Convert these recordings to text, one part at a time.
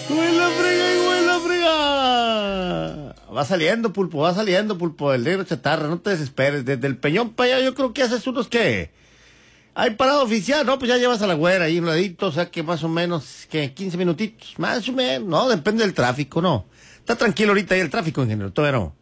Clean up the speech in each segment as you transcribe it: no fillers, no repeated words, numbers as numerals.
¡Huela frega, huela frega! Va saliendo, Pulpo, el negro chatarra, no te desesperes. Desde el Peñón para allá, yo creo que haces unos que... Hay parado oficial, ¿no? Pues ya llevas a la güera ahí un ladito, o sea que más o menos, que 15 minutitos, más o menos, no, depende del tráfico, ¿no? Está tranquilo ahorita ahí el tráfico, ingeniero, todavía no.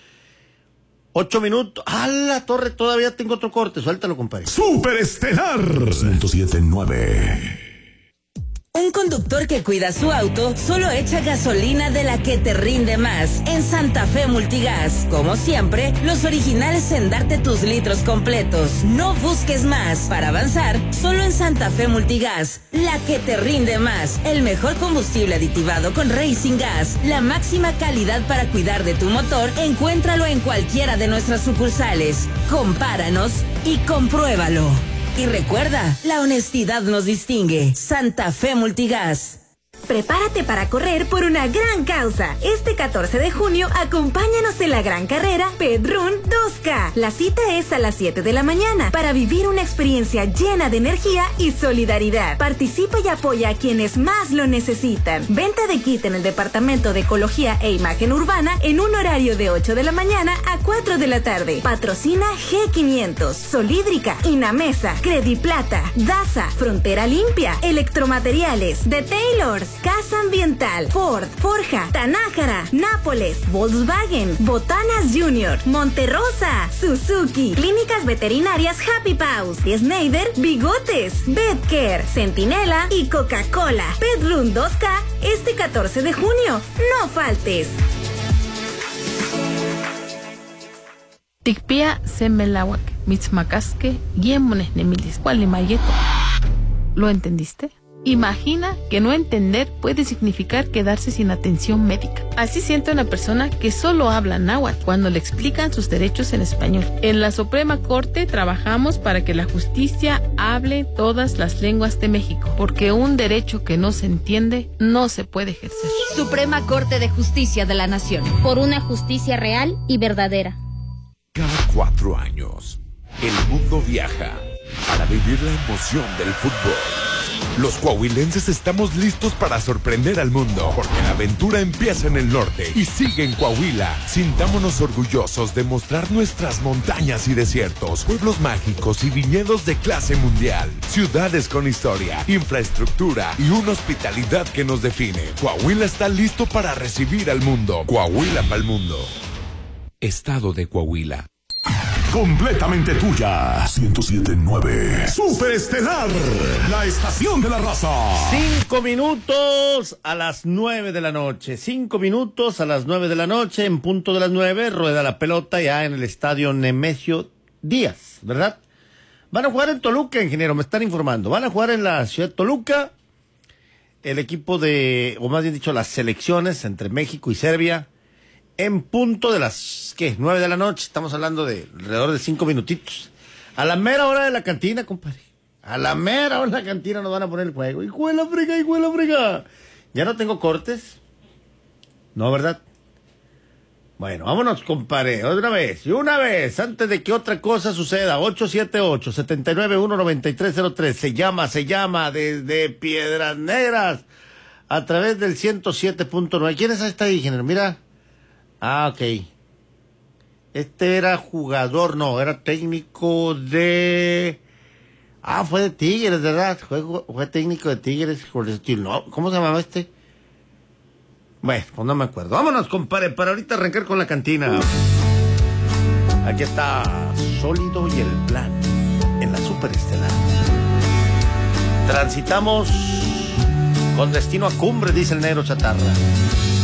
8 minutos, ¡a la torre! Todavía tengo otro corte, suéltalo, compadre. Superestelar 107.9. Un conductor que cuida su auto solo echa gasolina de la que te rinde más en Santa Fe Multigas. Como siempre, los originales en darte tus litros completos. No busques más. Para avanzar, solo en Santa Fe Multigas. La que te rinde más. El mejor combustible aditivado con Racing Gas. La máxima calidad para cuidar de tu motor. Encuéntralo en cualquiera de nuestras sucursales. Compáranos y compruébalo. Y recuerda, la honestidad nos distingue. Santa Fe Multigas. Prepárate para correr por una gran causa. Este 14 de junio, acompáñanos en la gran carrera Pedrún 2K. La cita es a las 7 de la mañana para vivir una experiencia llena de energía y solidaridad. Participa y apoya a quienes más lo necesitan. Venta de kit en el Departamento de Ecología e Imagen Urbana en un horario de 8 de la mañana a 4 de la tarde. Patrocina G500, Solídrica, Inamesa, Crediplata, Daza, Frontera Limpia, Electromateriales, The Taylors, Casa Ambiental, Ford, Forja, Tanájara, Nápoles, Volkswagen, Botanas Junior, Monterrosa, Suzuki, Clínicas Veterinarias Happy Paws, Schneider, Bigotes, Betcare, Centinela y Coca-Cola. Pedrún 2K este 14 de junio. No faltes. Tikpia semelawak, mitzmacasque, guiemones nemilis, cualimayeto. ¿Lo entendiste? Imagina que no entender puede significar quedarse sin atención médica. Así siente una persona que solo habla náhuatl cuando le explican sus derechos en español. En la Suprema Corte trabajamos para que la justicia hable todas las lenguas de México, porque un derecho que no se entiende no se puede ejercer. Suprema Corte de Justicia de la Nación. Por una justicia real y verdadera. Cada 4 años, el mundo viaja para vivir la emoción del fútbol. Los coahuilenses estamos listos para sorprender al mundo, porque la aventura empieza en el norte y sigue en Coahuila. Sintámonos orgullosos de mostrar nuestras montañas y desiertos, pueblos mágicos y viñedos de clase mundial, ciudades con historia, infraestructura y una hospitalidad que nos define. Coahuila está listo para recibir al mundo. Coahuila para el mundo. Estado de Coahuila. Completamente tuya. 107.9. Superestelar, la estación de la raza. 5 minutos a las 9 de la noche. 5 minutos a las 9 de la noche. En punto de las 9, rueda la pelota ya en el estadio Nemesio Díaz, ¿verdad? Van a jugar en Toluca, ingeniero, me están informando. Van a jugar en la ciudad de Toluca. El equipo de, o más bien dicho, las selecciones entre México y Serbia. En punto de las, 9 de la noche, estamos hablando de alrededor de 5 minutitos. A la mera hora de la cantina, compadre. A la mera hora de la cantina nos van a poner el juego. ¡Hijo de la frega! ¿Ya no tengo cortes? No, ¿verdad? Bueno, vámonos, compadre, otra vez. Y una vez, antes de que otra cosa suceda. 878-791-9303. Se llama desde Piedras Negras. A través del 107.9. ¿Quién es esta ahí, ingeniero? Mira. Ah, ok. Este era jugador, no, era técnico de... Ah, fue de Tigres, ¿verdad? Fue técnico de Tigres, no, ¿cómo se llamaba este? Bueno, pues no me acuerdo. Vámonos, compadre, para ahorita arrancar con la cantina. Aquí está Sólido y el Plan, en la Superestelar. Transitamos con destino a Cumbre, dice el negro chatarra.